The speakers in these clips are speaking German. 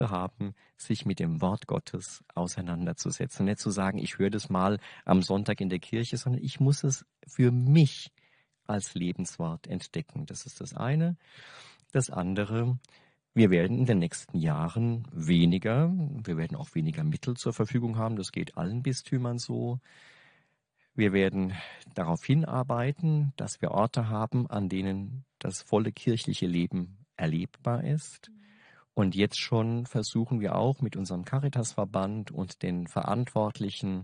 haben, sich mit dem Wort Gottes auseinanderzusetzen. Nicht zu sagen, ich höre das mal am Sonntag in der Kirche, sondern ich muss es für mich als Lebenswort entdecken. Das ist das eine. Das andere, wir werden in den nächsten Jahren wir werden auch weniger Mittel zur Verfügung haben. Das geht allen Bistümern so. Wir werden darauf hinarbeiten, dass wir Orte haben, an denen das volle kirchliche Leben erlebbar ist. Und jetzt schon versuchen wir auch mit unserem Caritasverband und den Verantwortlichen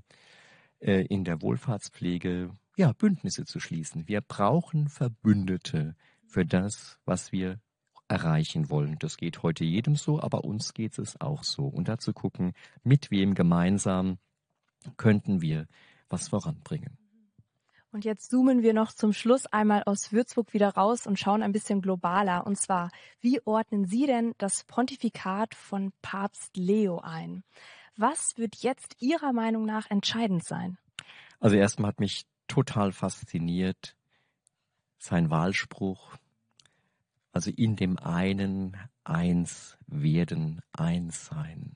in der Wohlfahrtspflege Bündnisse zu schließen. Wir brauchen Verbündete für das, was wir erreichen wollen. Das geht heute jedem so, aber uns geht es auch so. Und dazu gucken, mit wem gemeinsam könnten wir was voranbringen. Und jetzt zoomen wir noch zum Schluss einmal aus Würzburg wieder raus und schauen ein bisschen globaler. Und zwar, wie ordnen Sie denn das Pontifikat von Papst Leo ein? Was wird jetzt Ihrer Meinung nach entscheidend sein? Also erstmal hat mich total fasziniert sein Wahlspruch, also in dem einen eins werden, eins sein.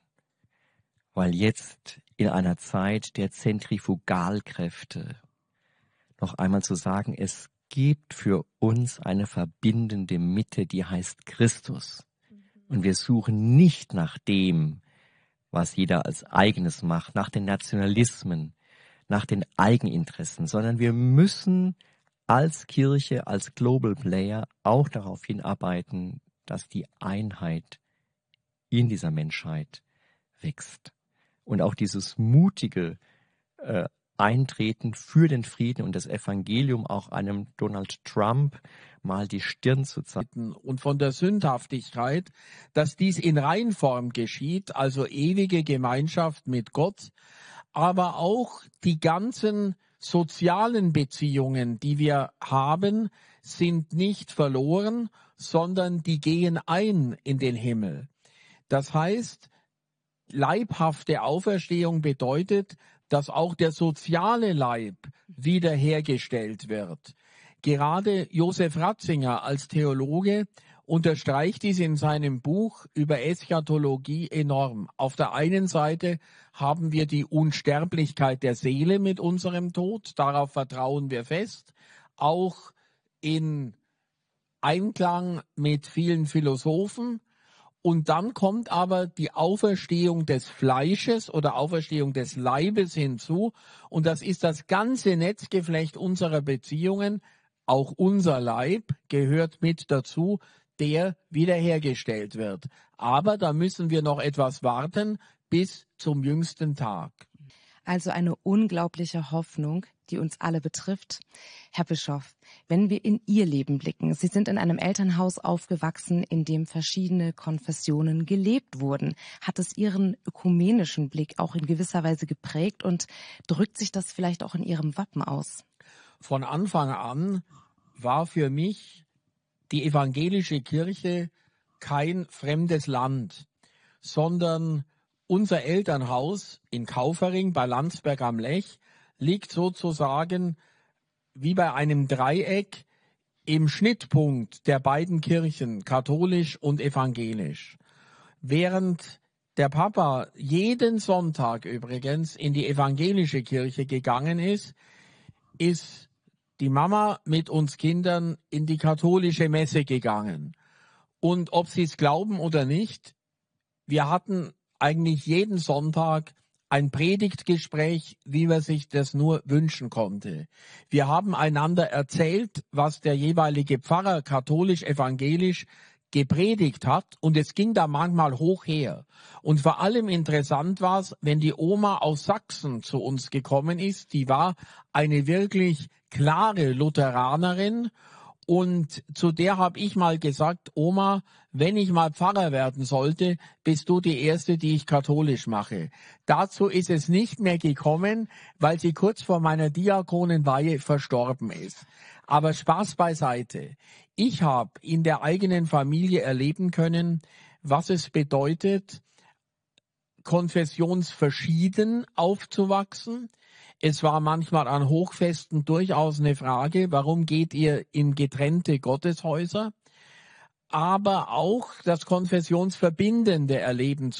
Weil jetzt in einer Zeit der Zentrifugalkräfte noch einmal zu sagen, es gibt für uns eine verbindende Mitte, die heißt Christus. Und wir suchen nicht nach dem, was jeder als eigenes macht, nach den Nationalismen, nach den Eigeninteressen, sondern wir müssen als Kirche, als Global Player auch darauf hinarbeiten, dass die Einheit in dieser Menschheit wächst. Und auch dieses mutige Eintreten für den Frieden und das Evangelium, auch einem Donald Trump mal die Stirn zu zeigen. Und von der Sündhaftigkeit, dass dies in Reinform geschieht, also ewige Gemeinschaft mit Gott, aber auch die ganzen sozialen Beziehungen, die wir haben, sind nicht verloren, sondern die gehen ein in den Himmel. Das heißt, leibhafte Auferstehung bedeutet, dass auch der soziale Leib wiederhergestellt wird. Gerade Josef Ratzinger als Theologe unterstreicht dies in seinem Buch über Eschatologie enorm. Auf der einen Seite haben wir die Unsterblichkeit der Seele mit unserem Tod, darauf vertrauen wir fest, auch in Einklang mit vielen Philosophen. Und dann kommt aber die Auferstehung des Fleisches oder Auferstehung des Leibes hinzu. Und das ist das ganze Netzgeflecht unserer Beziehungen. Auch unser Leib gehört mit dazu, der wiederhergestellt wird. Aber da müssen wir noch etwas warten bis zum jüngsten Tag. Also eine unglaubliche Hoffnung, die uns alle betrifft. Herr Bischof, wenn wir in Ihr Leben blicken, Sie sind in einem Elternhaus aufgewachsen, in dem verschiedene Konfessionen gelebt wurden. Hat es Ihren ökumenischen Blick auch in gewisser Weise geprägt und drückt sich das vielleicht auch in Ihrem Wappen aus? Von Anfang an war für mich die evangelische Kirche kein fremdes Land, sondern unser Elternhaus in Kaufering bei Landsberg am Lech liegt sozusagen wie bei einem Dreieck im Schnittpunkt der beiden Kirchen, katholisch und evangelisch. Während der Papa jeden Sonntag übrigens in die evangelische Kirche gegangen ist, ist die Mama mit uns Kindern in die katholische Messe gegangen. Und ob sie es glauben oder nicht, wir hatten eigentlich jeden Sonntag ein Predigtgespräch, wie man sich das nur wünschen konnte. Wir haben einander erzählt, was der jeweilige Pfarrer katholisch-evangelisch gepredigt hat, und es ging da manchmal hoch her. Und vor allem interessant war es, wenn die Oma aus Sachsen zu uns gekommen ist, die war eine wirklich klare Lutheranerin, und zu der habe ich mal gesagt, Oma, wenn ich mal Pfarrer werden sollte, bist du die Erste, die ich katholisch mache. Dazu ist es nicht mehr gekommen, weil sie kurz vor meiner Diakonenweihe verstorben ist. Aber Spaß beiseite. Ich habe in der eigenen Familie erleben können, was es bedeutet, konfessionsverschieden aufzuwachsen. Es war manchmal an Hochfesten durchaus eine Frage, warum geht ihr in getrennte Gotteshäuser? Aber auch das konfessionsverbindende Erleben